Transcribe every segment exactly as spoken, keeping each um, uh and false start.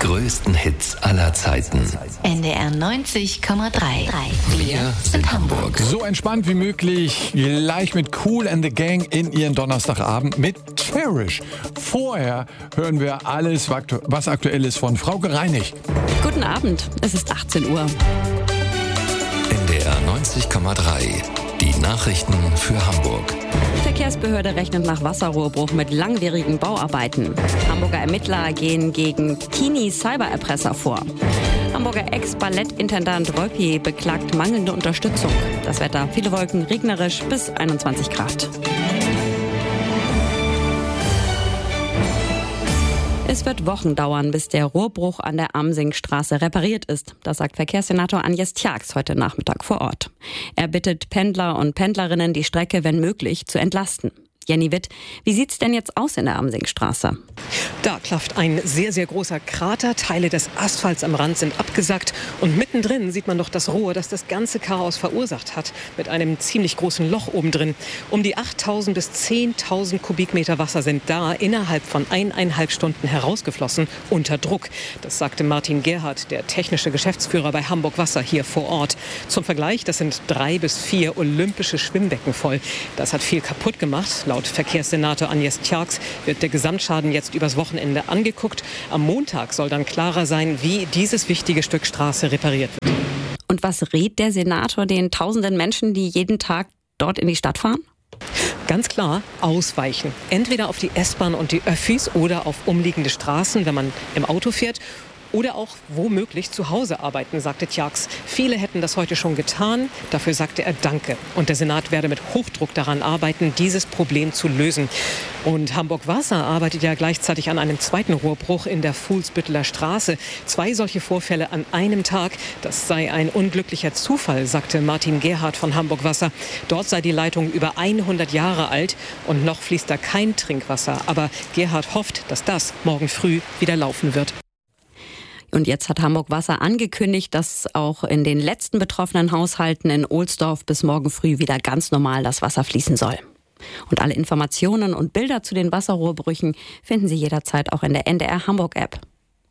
größten Hits aller Zeiten. N D R neunzig Komma drei. Wir sind Hamburg. So entspannt wie möglich, gleich mit Kool and the Gang in ihren Donnerstagabend mit Cherish. Vorher hören wir alles, was aktuell ist von Frauke Reinig. Guten Abend, es ist achtzehn Uhr. N D R neunzig Komma drei. Die Nachrichten für Hamburg. Die Verkehrsbehörde rechnet nach Wasserrohrbruch mit langwierigen Bauarbeiten. Hamburger Ermittler gehen gegen Teenie-Cybererpresser vor. Hamburger Ex-Ballettintendant Wolpi beklagt mangelnde Unterstützung. Das Wetter, viele Wolken, regnerisch bis einundzwanzig Grad. Es wird Wochen dauern, bis der Rohrbruch an der Amsingstraße repariert ist. Das sagt Verkehrssenator Agnes Tjax heute Nachmittag vor Ort. Er bittet Pendler und Pendlerinnen, die Strecke, wenn möglich, zu entlasten. Jenny Witt, wie sieht's denn jetzt aus in der Amsingstraße? Da klafft ein sehr, sehr großer Krater. Teile des Asphalts am Rand sind abgesackt. Und mittendrin sieht man noch das Rohr, das das ganze Chaos verursacht hat. Mit einem ziemlich großen Loch oben drin. Um die achttausend bis zehntausend Kubikmeter Wasser sind da innerhalb von eineinhalb Stunden herausgeflossen unter Druck. Das sagte Martin Gerhardt, der technische Geschäftsführer bei Hamburg Wasser hier vor Ort. Zum Vergleich, das sind drei bis vier olympische Schwimmbecken voll. Das hat viel kaputt gemacht. Laut Verkehrssenator Agnes Tjax wird der Gesamtschaden jetzt übers Wochenende angeguckt. Am Montag soll dann klarer sein, wie dieses wichtige Stück Straße repariert wird. Und was rät der Senator den tausenden Menschen, die jeden Tag dort in die Stadt fahren? Ganz klar, ausweichen. Entweder auf die S-Bahn und die Öffis oder auf umliegende Straßen, wenn man im Auto fährt. Oder auch womöglich zu Hause arbeiten, sagte Tjax. Viele hätten das heute schon getan. Dafür sagte er Danke. Und der Senat werde mit Hochdruck daran arbeiten, dieses Problem zu lösen. Und Hamburg Wasser arbeitet ja gleichzeitig an einem zweiten Rohrbruch in der Fuhlsbütteler Straße. Zwei solche Vorfälle an einem Tag. Das sei ein unglücklicher Zufall, sagte Martin Gerhardt von Hamburg Wasser. Dort sei die Leitung über hundert Jahre alt und noch fließt da kein Trinkwasser. Aber Gerhardt hofft, dass das morgen früh wieder laufen wird. Und jetzt hat Hamburg Wasser angekündigt, dass auch in den letzten betroffenen Haushalten in Ohlsdorf bis morgen früh wieder ganz normal das Wasser fließen soll. Und alle Informationen und Bilder zu den Wasserrohrbrüchen finden Sie jederzeit auch in der N D R Hamburg App.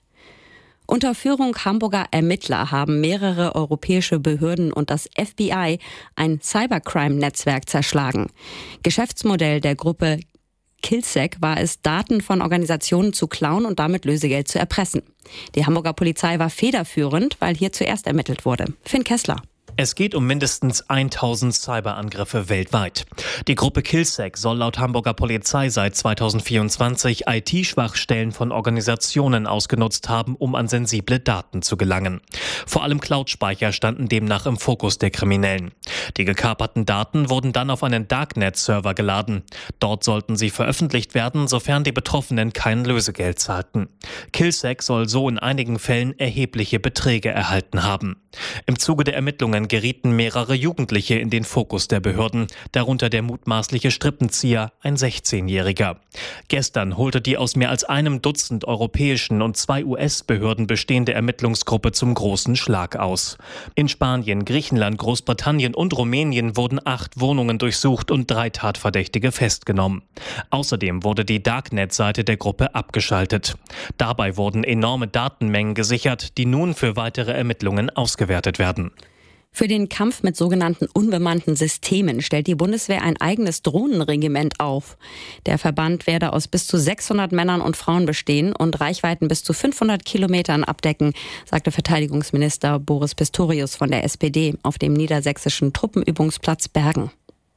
Unter Führung Hamburger Ermittler haben mehrere europäische Behörden und das F B I ein Cybercrime-Netzwerk zerschlagen. Geschäftsmodell der Gruppe Killsec war es, Daten von Organisationen zu klauen und damit Lösegeld zu erpressen. Die Hamburger Polizei war federführend, weil hier zuerst ermittelt wurde. Finn Kessler. Es geht um mindestens tausend Cyberangriffe weltweit. Die Gruppe Killsec soll laut Hamburger Polizei seit zweitausendvierundzwanzig I T-Schwachstellen von Organisationen ausgenutzt haben, um an sensible Daten zu gelangen. Vor allem Cloud-Speicher standen demnach im Fokus der Kriminellen. Die gekaperten Daten wurden dann auf einen Darknet-Server geladen. Dort sollten sie veröffentlicht werden, sofern die Betroffenen kein Lösegeld zahlten. Killsec soll so in einigen Fällen erhebliche Beträge erhalten haben. Im Zuge der Ermittlungen gerieten mehrere Jugendliche in den Fokus der Behörden, darunter der mutmaßliche Strippenzieher, ein sechzehnjähriger. Gestern holte die aus mehr als einem Dutzend europäischen und zwei U S-Behörden bestehende Ermittlungsgruppe zum großen Schlag aus. In Spanien, Griechenland, Großbritannien und Rumänien wurden acht Wohnungen durchsucht und drei Tatverdächtige festgenommen. Außerdem wurde die Darknet-Seite der Gruppe abgeschaltet. Dabei wurden enorme Datenmengen gesichert, die nun für weitere Ermittlungen ausgewertet werden. Für den Kampf mit sogenannten unbemannten Systemen stellt die Bundeswehr ein eigenes Drohnenregiment auf. Der Verband werde aus bis zu sechshundert Männern und Frauen bestehen und Reichweiten bis zu fünfhundert Kilometern abdecken, sagte Verteidigungsminister Boris Pistorius von der S P D auf dem niedersächsischen Truppenübungsplatz Bergen.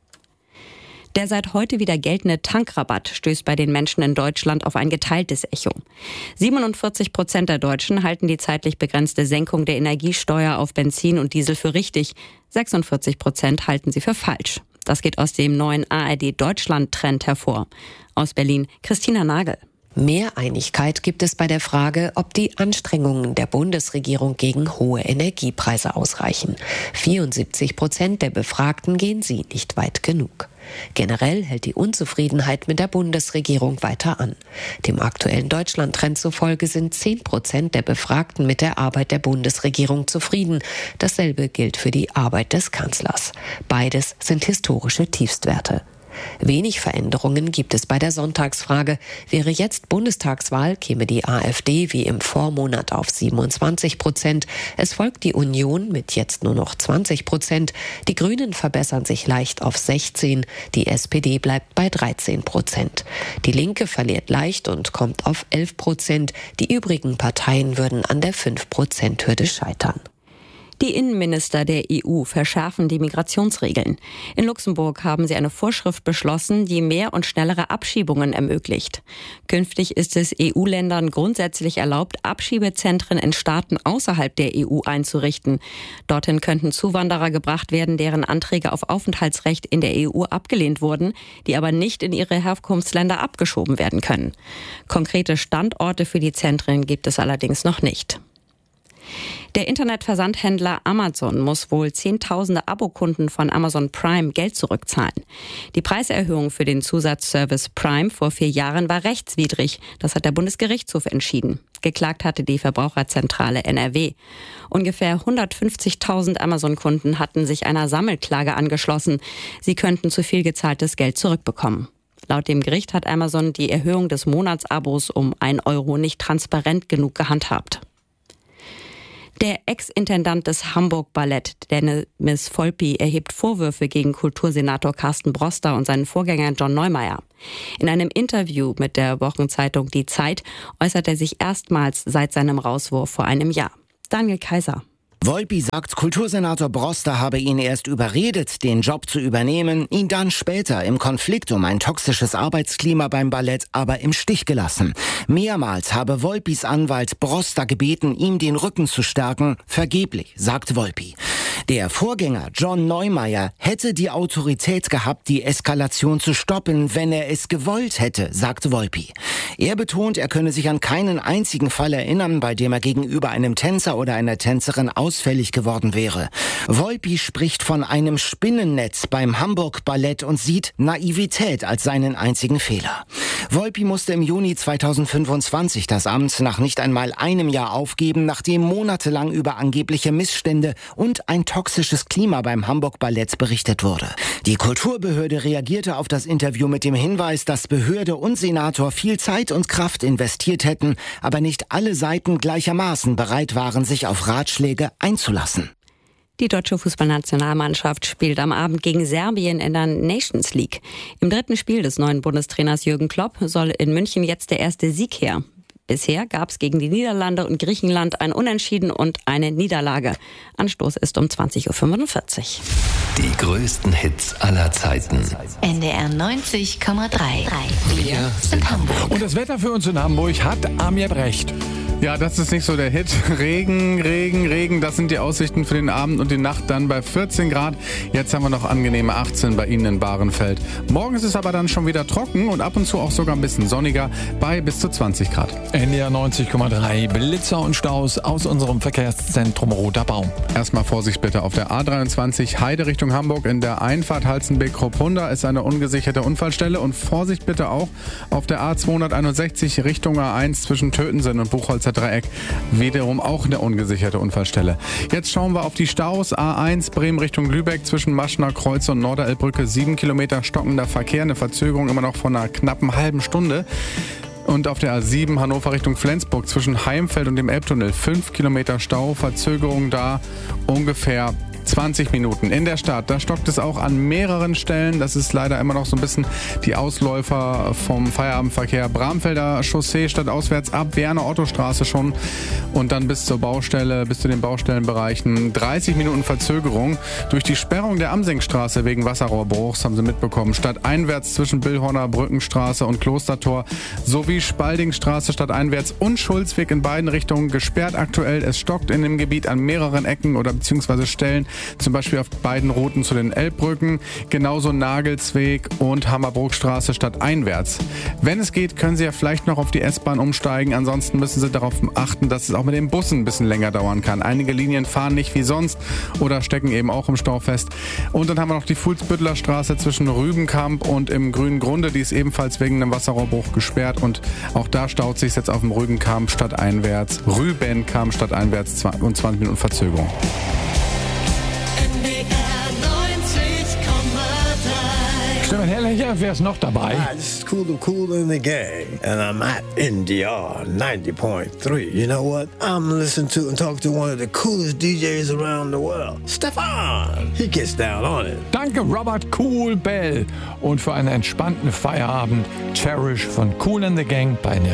Der seit heute wieder geltende Tankrabatt stößt bei den Menschen in Deutschland auf ein geteiltes Echo. siebenundvierzig Prozent der Deutschen halten die zeitlich begrenzte Senkung der Energiesteuer auf Benzin und Diesel für richtig. sechsundvierzig Prozent halten sie für falsch. Das geht aus dem neuen A R D-Deutschland-Trend hervor. Aus Berlin, Christina Nagel. Mehr Einigkeit gibt es bei der Frage, ob die Anstrengungen der Bundesregierung gegen hohe Energiepreise ausreichen. vierundsiebzig Prozent der Befragten gehen sie nicht weit genug. Generell hält die Unzufriedenheit mit der Bundesregierung weiter an. Dem aktuellen Deutschland-Trend zufolge sind zehn Prozent der Befragten mit der Arbeit der Bundesregierung zufrieden. Dasselbe gilt für die Arbeit des Kanzlers. Beides sind historische Tiefstwerte. Wenig Veränderungen gibt es bei der Sonntagsfrage. Wäre jetzt Bundestagswahl, käme die AfD wie im Vormonat auf siebenundzwanzig Prozent. Es folgt die Union mit jetzt nur noch zwanzig Prozent. Die Grünen verbessern sich leicht auf sechzehn. Die S P D bleibt bei dreizehn Prozent. Die Linke verliert leicht und kommt auf elf Prozent. Die übrigen Parteien würden an der fünf Prozent Hürde scheitern. Die Innenminister der E U verschärfen die Migrationsregeln. In Luxemburg haben sie eine Vorschrift beschlossen, die mehr und schnellere Abschiebungen ermöglicht. Künftig ist es E U-Ländern grundsätzlich erlaubt, Abschiebezentren in Staaten außerhalb der E U einzurichten. Dorthin könnten Zuwanderer gebracht werden, deren Anträge auf Aufenthaltsrecht in der E U abgelehnt wurden, die aber nicht in ihre Herkunftsländer abgeschoben werden können. Konkrete Standorte für die Zentren gibt es allerdings noch nicht. Der Internetversandhändler Amazon muss wohl Zehntausende Abokunden von Amazon Prime Geld zurückzahlen. Die Preiserhöhung für den Zusatzservice Prime vor vier Jahren war rechtswidrig. Das hat der Bundesgerichtshof entschieden. Geklagt hatte die Verbraucherzentrale N R W. Ungefähr hundertfünfzigtausend Amazon-Kunden hatten sich einer Sammelklage angeschlossen. Sie könnten zu viel gezahltes Geld zurückbekommen. Laut dem Gericht hat Amazon die Erhöhung des Monatsabos um ein Euro nicht transparent genug gehandhabt. Der Ex-Intendant des Hamburg Ballett, Dennis Volpi, erhebt Vorwürfe gegen Kultursenator Carsten Broster und seinen Vorgänger John Neumeier. In einem Interview mit der Wochenzeitung Die Zeit äußert er sich erstmals seit seinem Rauswurf vor einem Jahr. Daniel Kaiser. Volpi sagt, Kultursenator Broster habe ihn erst überredet, den Job zu übernehmen, ihn dann später im Konflikt um ein toxisches Arbeitsklima beim Ballett aber im Stich gelassen. Mehrmals habe Volpis Anwalt Broster gebeten, ihm den Rücken zu stärken, vergeblich, sagt Volpi. Der Vorgänger John Neumeier hätte die Autorität gehabt, die Eskalation zu stoppen, wenn er es gewollt hätte, sagt Volpi. Er betont, er könne sich an keinen einzigen Fall erinnern, bei dem er gegenüber einem Tänzer oder einer Tänzerin ausfällig geworden wäre. Volpi spricht von einem Spinnennetz beim Hamburg Ballett und sieht Naivität als seinen einzigen Fehler. Volpi musste im Juni zweitausendfünfundzwanzig das Amt nach nicht einmal einem Jahr aufgeben, nachdem monatelang über angebliche Missstände und ein toxisches Klima beim Hamburg Ballett berichtet wurde. Die Kulturbehörde reagierte auf das Interview mit dem Hinweis, dass Behörde und Senator viel Zeit und Kraft investiert hätten, aber nicht alle Seiten gleichermaßen bereit waren, sich auf Ratschläge einzulassen. Die deutsche Fußballnationalmannschaft spielt am Abend gegen Serbien in der Nations League. Im dritten Spiel des neuen Bundestrainers Jürgen Klopp soll in München jetzt der erste Sieg her. Bisher gab es gegen die Niederlande und Griechenland ein Unentschieden und eine Niederlage. Anstoß ist um zwanzig Uhr fünfundvierzig. Die größten Hits aller Zeiten. N D R neunzig Komma drei. Wir sind Hamburg. Und das Wetter für uns in Hamburg hat Amir Brecht. Ja, das ist nicht so der Hit. Regen, Regen, Regen, das sind die Aussichten für den Abend und die Nacht dann bei vierzehn Grad. Jetzt haben wir noch angenehme achtzehn bei Ihnen in Bahrenfeld. Morgen ist es aber dann schon wieder trocken und ab und zu auch sogar ein bisschen sonniger bei bis zu zwanzig Grad. N D R neunzig Komma drei, Blitzer und Staus aus unserem Verkehrszentrum Roter Baum. Erstmal Vorsicht bitte auf der A dreiundzwanzig Heide Richtung Hamburg in der Einfahrt Halstenbeck-Kruppunda ist eine ungesicherte Unfallstelle und Vorsicht bitte auch auf der A zweihunderteinundsechzig Richtung A eins zwischen Tötensen und Buchholzer Dreieck, wiederum auch eine ungesicherte Unfallstelle. Jetzt schauen wir auf die Staus. A eins Bremen Richtung Lübeck zwischen Maschner Kreuz und Norderelbbrücke, sieben Kilometer stockender Verkehr, eine Verzögerung immer noch von einer knappen halben Stunde. Und auf der A sieben Hannover Richtung Flensburg zwischen Heimfeld und dem Elbtunnel, fünf Kilometer Stau, Verzögerung da ungefähr zwanzig Minuten. In der Stadt, da stockt es auch an mehreren Stellen. Das ist leider immer noch so ein bisschen die Ausläufer vom Feierabendverkehr. Bramfelder Chaussee statt auswärts ab, Werner Otto-Straße schon und dann bis zur Baustelle, bis zu den Baustellenbereichen. dreißig Minuten Verzögerung. Durch die Sperrung der Amsingstraße wegen Wasserrohrbruchs haben Sie mitbekommen. Stadteinwärts zwischen Billhorner Brückenstraße und Klostertor sowie Spaldingstraße stadteinwärts und Schulzweg in beiden Richtungen gesperrt aktuell. Es stockt in dem Gebiet an mehreren Ecken oder beziehungsweise Stellen. Zum Beispiel auf beiden Routen zu den Elbbrücken, genauso Nagelsweg und Hammerbrookstraße stadteinwärts. Wenn es geht, können Sie ja vielleicht noch auf die S-Bahn umsteigen. Ansonsten müssen Sie darauf achten, dass es auch mit den Bussen ein bisschen länger dauern kann. Einige Linien fahren nicht wie sonst oder stecken eben auch im Stau fest. Und dann haben wir noch die Fuhlsbüttler Straße zwischen Rübenkamp und im Grünen Grunde. Die ist ebenfalls wegen einem Wasserrohrbruch gesperrt und auch da staut sich jetzt auf dem Rübenkamp stadteinwärts. Rübenkamp stadteinwärts und zwanzig Minuten Verzögerung. Stefan Hell Ja, wer ist noch dabei? Hi, this is Cool and Cool in the Gang, and I'm at N D R ninety point three. You know what? I'm listening to and talking to one of the coolest D Js around the world, Stefan. He gets down on it. Danke, Robert Cool Bell. Und für einen entspannten Feierabend, Cherish von Cool and the Gang bei